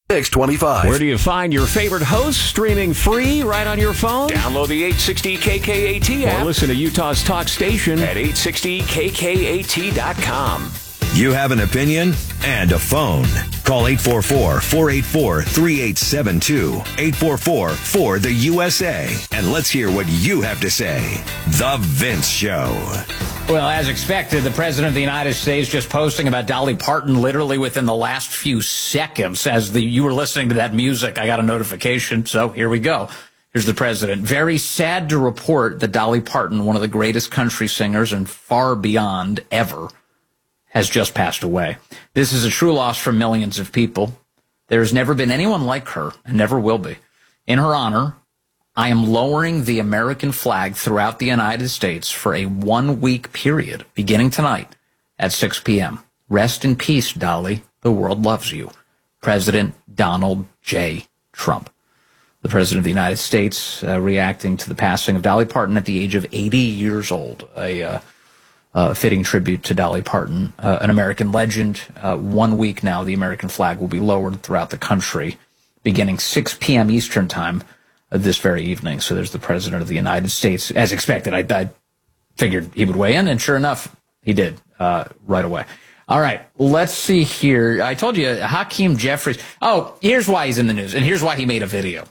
625. Where do you find your favorite hosts? Streaming free right on your phone? Download the 860 KKAT app. Or listen to Utah's talk station at 860KKAT.com. You have an opinion and a phone. Call 844-484-3872. 844-4-THE-USA. And let's hear what you have to say. The Vince Show. Well, as expected, the President of the United States just posting about Dolly Parton literally within the last few seconds. As you were listening to that music, I got a notification, so here we go. Here's the President. Very sad to report that Dolly Parton, one of the greatest country singers and far beyond ever, has just passed away. This is a true loss for millions of people. There has never been anyone like her, and never will be. In her honor, I am lowering the American flag throughout the United States for a 1-week period, beginning tonight at 6 p.m. Rest in peace, Dolly. The world loves you. President Donald J. Trump. The President of the United States reacting to the passing of Dolly Parton at the age of 80 years old. A fitting tribute to Dolly Parton, an American legend. 1 week now, the American flag will be lowered throughout the country, beginning 6 p.m. Eastern time this very evening. So there's the President of the United States. As expected, I figured he would weigh in, and sure enough, he did right away. All right, let's see here. I told you, Hakeem Jeffries. Oh, here's why he's in the news, and here's why he made a video.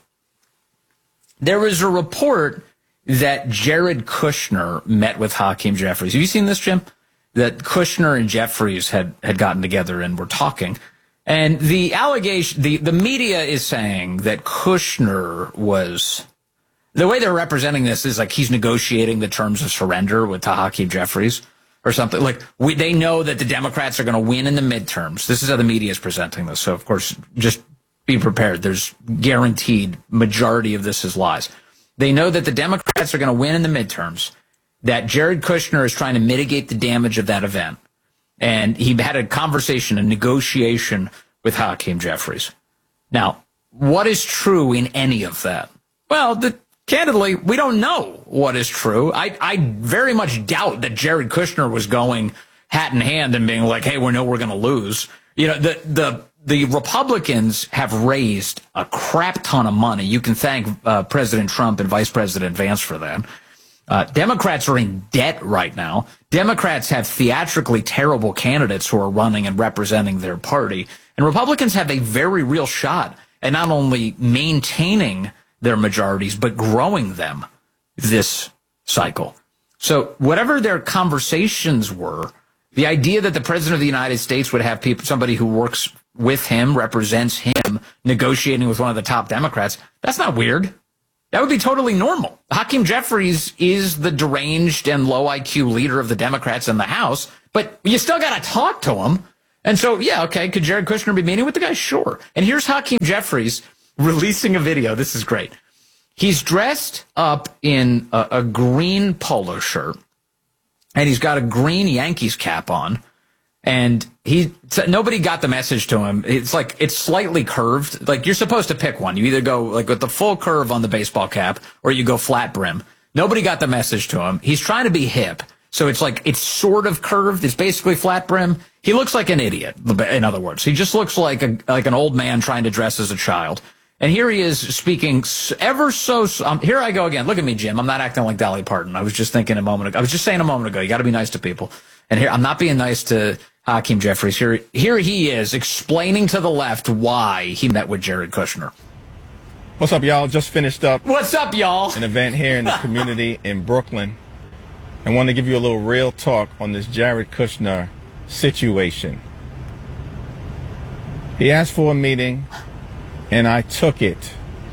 There was a report that Jared Kushner met with Hakeem Jeffries. Have you seen this, Jim? That Kushner and Jeffries had gotten together and were talking. And the allegation, the media is saying that Kushner was, the way they're representing this is like he's negotiating the terms of surrender with Hakeem Jeffries or something. Like they know that the Democrats are going to win in the midterms. This is how the media is presenting this. So, of course, just be prepared. There's guaranteed majority of this is lies. They know that the Democrats are going to win in the midterms, that Jared Kushner is trying to mitigate the damage of that event. And he had a conversation, a negotiation with Hakeem Jeffries. Now, what is true in any of that? Well, candidly, we don't know what is true. I very much doubt that Jared Kushner was going hat in hand and being like, hey, we know we're going to lose. You know, the Republicans have raised a crap ton of money. You can thank President Trump and Vice President Vance for that. Democrats are in debt right now. Democrats have theatrically terrible candidates who are running and representing their party. And Republicans have a very real shot at not only maintaining their majorities, but growing them this cycle. So whatever their conversations were, the idea that the President of the United States would have somebody who works with him, represents him, negotiating with one of the top Democrats, that's not weird. That would be totally normal. Hakeem Jeffries is the deranged and low IQ leader of the Democrats in the House, but you still got to talk to him. And so, yeah, okay, could Jared Kushner be meeting with the guy? Sure. And here's Hakeem Jeffries releasing a video. This is great. He's dressed up in a green polo shirt, and he's got a green Yankees cap on. And nobody got the message to him. It's like, it's slightly curved. Like, you're supposed to pick one. You either go like with the full curve on the baseball cap or you go flat brim. Nobody got the message to him. He's trying to be hip. So it's like, it's sort of curved. It's basically flat brim. He looks like an idiot. In other words, he just looks like an old man trying to dress as a child. And here he is speaking ever so, here I go again. Look at me, Jim. I'm not acting like Dolly Parton. I was just thinking a moment ago. I was just saying a moment ago, you got to be nice to people. And here, I'm not being nice to Hakeem Jeffries. Here he is explaining to the left why he met with Jared Kushner. What's up, y'all? Just finished up. What's up, y'all? An event here in the community in Brooklyn. I want to give you a little real talk on this Jared Kushner situation. He asked for a meeting, and I took it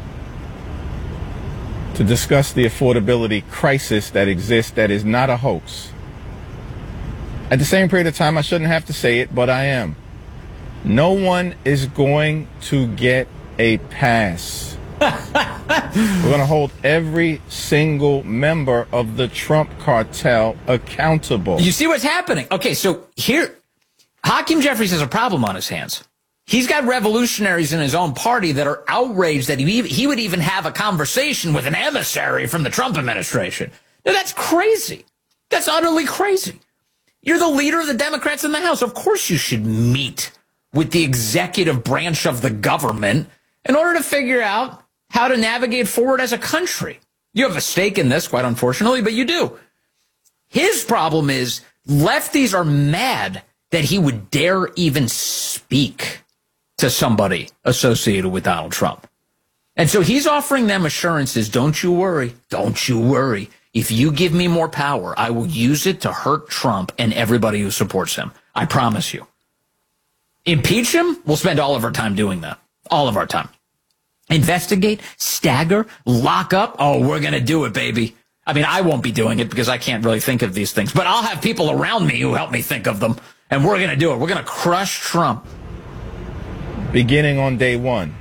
to discuss the affordability crisis that exists that is not a hoax. At the same period of time, I shouldn't have to say it, but I am. No one is going to get a pass. We're going to hold every single member of the Trump cartel accountable. You see what's happening? Okay, so here, Hakeem Jeffries has a problem on his hands. He's got revolutionaries in his own party that are outraged that he would even have a conversation with an emissary from the Trump administration. Now, that's crazy. That's utterly crazy. You're the leader of the Democrats in the House. Of course you should meet with the executive branch of the government in order to figure out how to navigate forward as a country. You have a stake in this, quite unfortunately, but you do. His problem is lefties are mad that he would dare even speak to somebody associated with Donald Trump. And so he's offering them assurances, don't you worry, don't you worry. If you give me more power, I will use it to hurt Trump and everybody who supports him. I promise you. Impeach him? We'll spend all of our time doing that. All of our time. Investigate, stagger, lock up. Oh, we're going to do it, baby. I mean, I won't be doing it because I can't really think of these things, but I'll have people around me who help me think of them, and we're going to do it. We're going to crush Trump. Beginning on day one.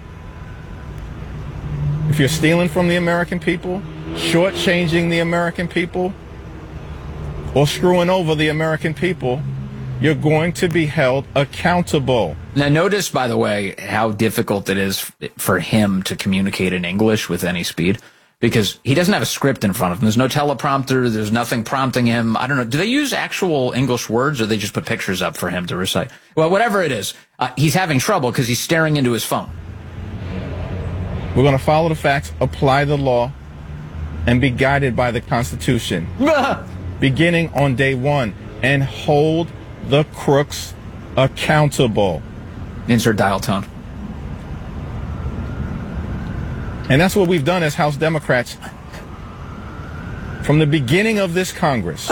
If you're stealing from the American people, shortchanging the American people, or screwing over the American people, you're going to be held accountable. Now, notice, by the way, how difficult it is for him to communicate in English with any speed, because he doesn't have a script in front of him. There's no teleprompter. There's nothing prompting him. I don't know. Do they use actual English words, or they just put pictures up for him to recite? Well, whatever it is, he's having trouble because he's staring into his phone. We're going to follow the facts, apply the law, and be guided by the Constitution. Beginning on day one, and hold the crooks accountable. Insert dial tone. And that's what we've done as House Democrats from the beginning of this Congress.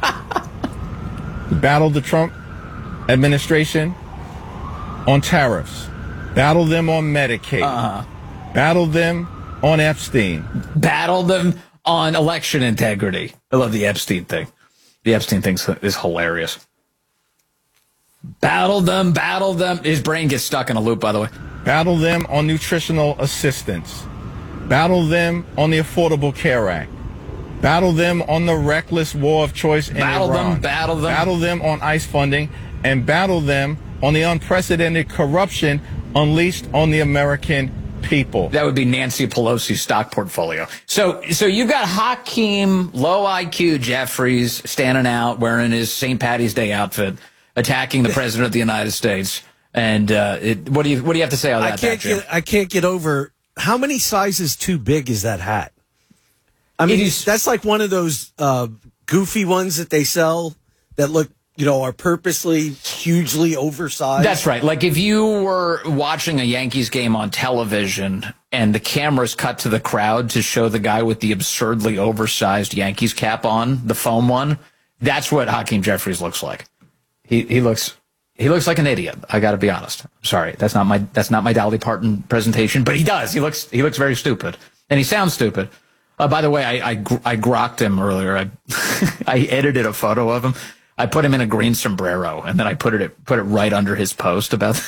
We battled the Trump administration on tariffs, battled them on Medicaid, battled them on Epstein, battled them on election integrity. I love the Epstein thing. The Epstein thing is hilarious. Battled them. His brain gets stuck in a loop, by the way. Battle them on nutritional assistance. Battle them on the Affordable Care Act. Battle them on the reckless war of choice in Iran. Battle them. Battle them on ICE funding, and battle them on the unprecedented corruption unleashed on the American people. That would be Nancy Pelosi's stock portfolio. So you've got Hakeem, low IQ Jeffries standing out wearing his St. Patty's Day outfit, attacking the president of the United States. And what do you have to say on that? I can't get over how many sizes too big is that hat. I mean, that's like one of those goofy ones that they sell that look, are purposely hugely oversized. That's right. Like if you were watching a Yankees game on television and the cameras cut to the crowd to show the guy with the absurdly oversized Yankees cap on, the foam one, that's what Hakeem Jeffries looks like. He looks like an idiot. I got to be honest. I'm sorry. That's not my Dolly Parton presentation, but he does. He looks very stupid, and he sounds stupid. By the way, I grokked him earlier. I edited a photo of him. I put him in a green sombrero, and then I put it right under his post about.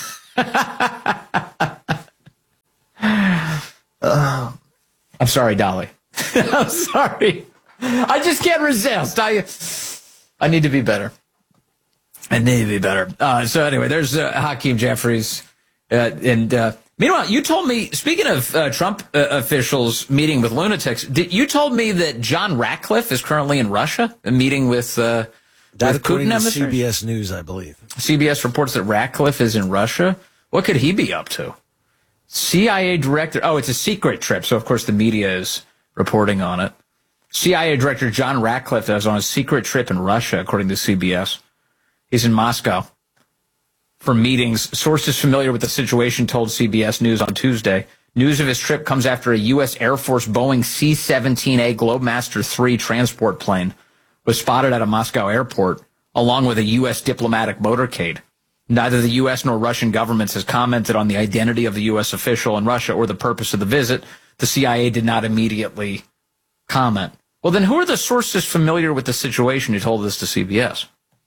I'm sorry, Dolly. I'm sorry. I just can't resist. I need to be better. I need to be better. So anyway, there's Hakeem Jeffries. Meanwhile, you told me, speaking of Trump officials meeting with lunatics, you told me that John Ratcliffe is currently in Russia, meeting with according Putin. to CBS News, I believe. CBS reports that Ratcliffe is in Russia. What could he be up to? CIA director. Oh, it's a secret trip. So, of course, the media is reporting on it. CIA Director John Ratcliffe is on a secret trip in Russia, according to CBS. He's in Moscow for meetings. Sources familiar with the situation told CBS News on Tuesday. News of his trip comes after a U.S. Air Force Boeing C-17A Globemaster III transport plane was spotted at a Moscow airport, along with a U.S. diplomatic motorcade. Neither the U.S. nor Russian governments has commented on the identity of the U.S. official in Russia or the purpose of the visit. The CIA did not immediately comment. Well, then who are the sources familiar with the situation who told this to CBS?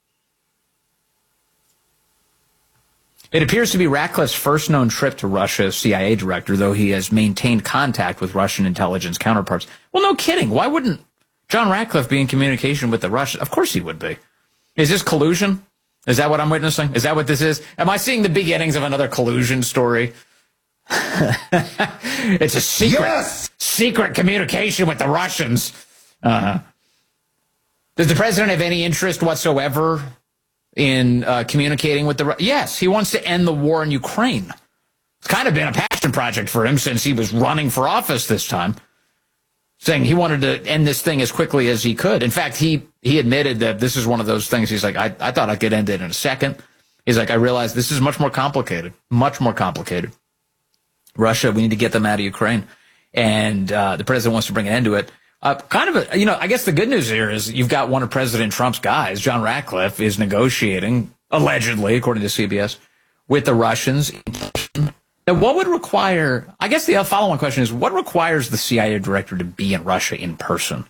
It appears to be Ratcliffe's first known trip to Russia as CIA director, though he has maintained contact with Russian intelligence counterparts. Well, no kidding. Why wouldn't John Ratcliffe be in communication with the Russians? Of course he would be. Is this collusion? Is that what I'm witnessing? Is that what this is? Am I seeing the beginnings of another collusion story? It's a secret communication with the Russians. Does the president have any interest whatsoever in communicating with the... Yes, he wants to end the war in Ukraine. It's kind of been a passion project for him since he was running for office this time, saying he wanted to end this thing as quickly as he could. In fact, he admitted that this is one of those things. He's like, I thought I could end it in a second. He's like, I realized this is much more complicated. Russia, we need to get them out of Ukraine. And the president wants to bring an end to it. I guess the good news here is you've got one of President Trump's guys, John Ratcliffe, is negotiating, allegedly, according to CBS, with the Russians. Now, what would require, I guess the follow-on question is, what requires the CIA director to be in Russia in person?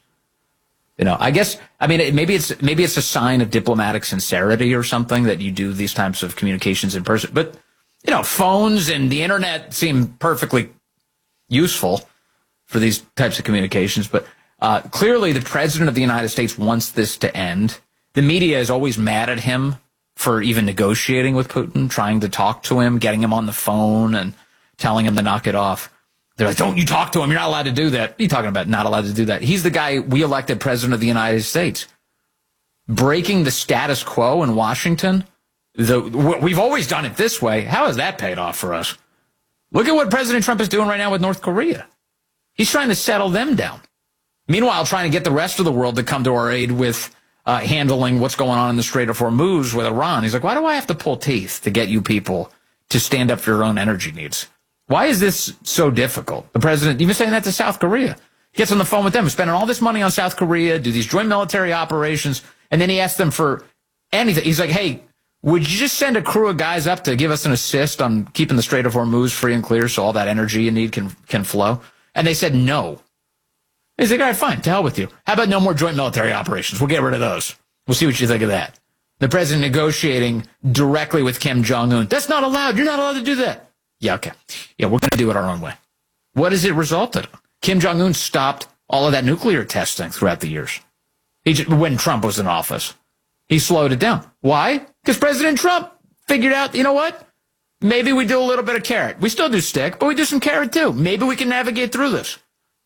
Maybe it's a sign of diplomatic sincerity or something that you do these types of communications in person. But, phones and the internet seem perfectly useful for these types of communications. But clearly the president of the United States wants this to end. The media is always mad at him for even negotiating with Putin, trying to talk to him, getting him on the phone and telling him to knock it off. They're like, don't you talk to him. You're not allowed to do that. What are you talking about? Not allowed to do that. He's the guy we elected president of the United States. Breaking the status quo in Washington. We've always done it this way. How has that paid off for us? Look at what President Trump is doing right now with North Korea. He's trying to settle them down. Meanwhile, trying to get the rest of the world to come to our aid with handling what's going on in the Strait of Hormuz with Iran. He's like, why do I have to pull teeth to get you people to stand up for your own energy needs? Why is this so difficult? The president, even saying that to South Korea, gets on the phone with them, spending all this money on South Korea, do these joint military operations, and then he asks them for anything. He's like, hey, would you just send a crew of guys up to give us an assist on keeping the Strait of Hormuz free and clear so all that energy you need can flow? And they said no. He's like, all right, fine, to hell with you. How about no more joint military operations? We'll get rid of those. We'll see what you think of that. The president negotiating directly with Kim Jong-un. That's not allowed. You're not allowed to do that. Yeah, okay. Yeah, we're going to do it our own way. What has it resulted in? Kim Jong-un stopped all of that nuclear testing throughout the years. When Trump was in office, he slowed it down. Why? Because President Trump figured out, you know what? Maybe we do a little bit of carrot. We still do stick, but we do some carrot too. Maybe we can navigate through this.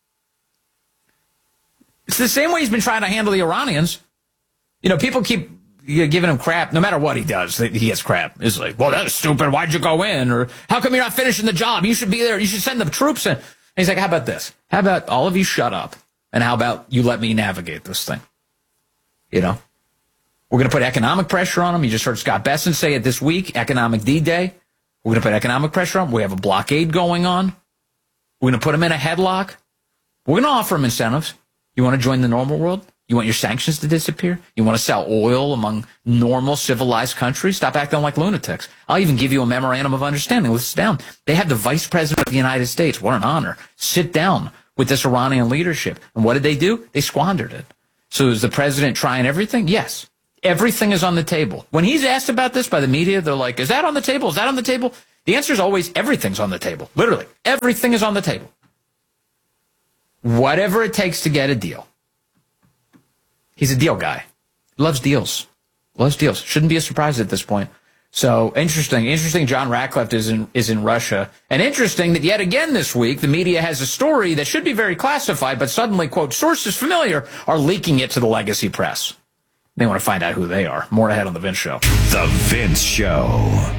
It's the same way he's been trying to handle the Iranians. People keep giving him crap. No matter what he does, he gets crap. It's like, well, that's stupid. Why'd you go in? Or how come you're not finishing the job? You should be there. You should send the troops in. And he's like, how about this? How about all of you shut up? And how about you let me navigate this thing? We're going to put economic pressure on him. You just heard Scott Bessent say it this week, economic D-Day. We're going to put economic pressure on him. We have a blockade going on. We're going to put him in a headlock. We're going to offer him incentives. You want to join the normal world? You want your sanctions to disappear? You want to sell oil among normal, civilized countries? Stop acting like lunatics. I'll even give you a memorandum of understanding. Let's sit down. They have the vice president of the United States. What an honor. Sit down with this Iranian leadership. And what did they do? They squandered it. So is the president trying everything? Yes. Everything is on the table. When he's asked about this by the media, they're like, is that on the table? Is that on the table? The answer is always everything's on the table. Literally. Everything is on the table. Whatever it takes to get a deal. He's a deal guy. Loves deals. Loves deals. Shouldn't be a surprise at this point. So interesting. John Ratcliffe is in Russia. And interesting that yet again this week, the media has a story that should be very classified, but suddenly, quote, sources familiar are leaking it to the legacy press. They want to find out who they are. More ahead on The Vince Show. The Vince Show.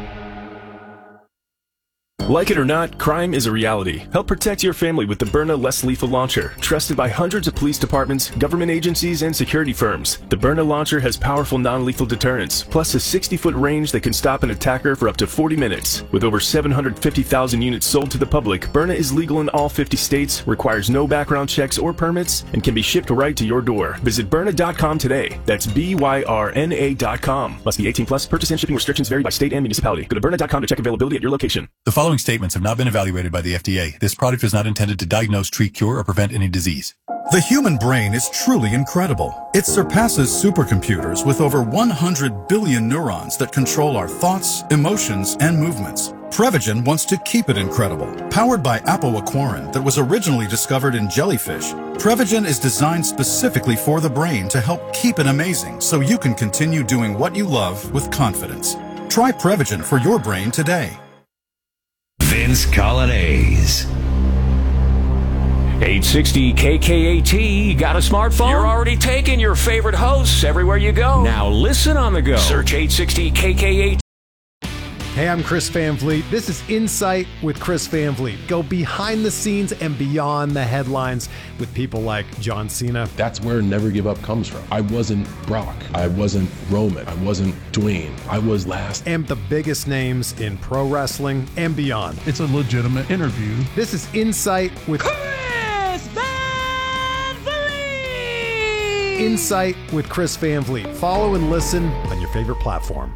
Like it or not, crime is a reality. Help protect your family with the Byrna Less Lethal Launcher, trusted by hundreds of police departments, government agencies, and security firms. The Byrna launcher has powerful non-lethal deterrence, plus a 60-foot range that can stop an attacker for up to 40 minutes. With over 750,000 units sold to the public, Byrna is legal in all 50 states, requires no background checks or permits, and can be shipped right to your door. Visit Byrna.com today. That's BYRNA.com. Must be 18 plus. Purchase and shipping restrictions vary by state and municipality. Go to Byrna.com to check availability at your location. The following statements have not been evaluated by the FDA. This product is not intended to diagnose, treat, cure, or prevent any disease. The human brain is truly incredible. It surpasses supercomputers with over 100 billion neurons that control our thoughts, emotions, and movements. Prevagen wants to keep it incredible. Powered by apoaquarin that was originally discovered in jellyfish, Prevagen is designed specifically for the brain to help keep it amazing so you can continue doing what you love with confidence. Try Prevagen for your brain today. Vince Coglianese. 860 KKAT. Got a smartphone? You're already taking your favorite hosts everywhere you go. Now listen on the go. Search 860 KKAT. Hey, I'm Chris Van Vliet. This is Insight with Chris Van Vliet. Go behind the scenes and beyond the headlines with people like John Cena. That's where Never Give Up comes from. I wasn't Brock. I wasn't Roman. I wasn't Dwayne. I was last. And the biggest names in pro wrestling and beyond. It's a legitimate interview. This is Insight with Chris Van Vliet. Insight with Chris Van Vliet. Follow and listen on your favorite platform.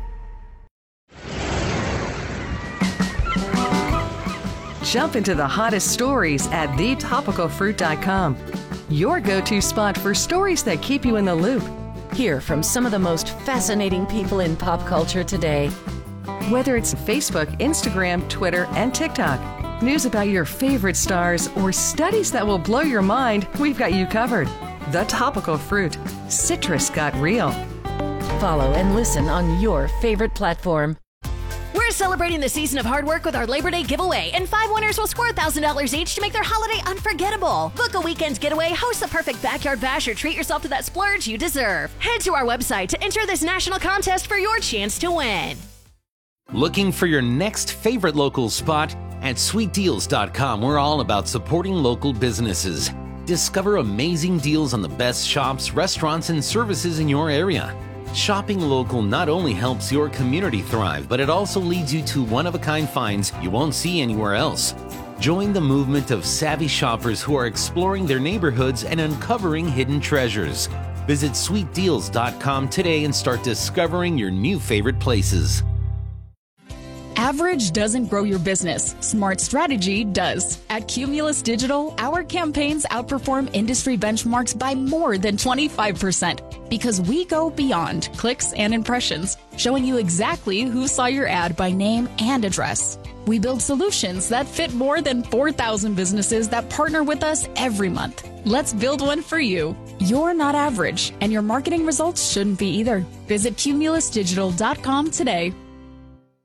Jump into the hottest stories at thetopicalfruit.com. Your go-to spot for stories that keep you in the loop. Hear from some of the most fascinating people in pop culture today. Whether it's Facebook, Instagram, Twitter, and TikTok, news about your favorite stars, or studies that will blow your mind, we've got you covered. The Topical Fruit. Citrus got real. Follow and listen on your favorite platform. We're celebrating the season of hard work with our Labor Day giveaway, and 5 winners will score $1,000 each to make their holiday unforgettable. Book a weekend's getaway, host the perfect backyard bash, or treat yourself to that splurge you deserve. Head to our website to enter this national contest for your chance to win. Looking for your next favorite local spot? At sweetdeals.com, we're all about supporting local businesses. Discover amazing deals on the best shops, restaurants, and services in your area. Shopping local not only helps your community thrive, but it also leads you to one-of-a-kind finds you won't see anywhere else. Join the movement of savvy shoppers who are exploring their neighborhoods and uncovering hidden treasures. Visit sweetdeals.com today and start discovering your new favorite places. Average doesn't grow your business. Smart strategy does. At Cumulus Digital, our campaigns outperform industry benchmarks by more than 25% because we go beyond clicks and impressions, showing you exactly who saw your ad by name and address. We build solutions that fit more than 4,000 businesses that partner with us every month. Let's build one for you. You're not average, and your marketing results shouldn't be either. Visit cumulusdigital.com today.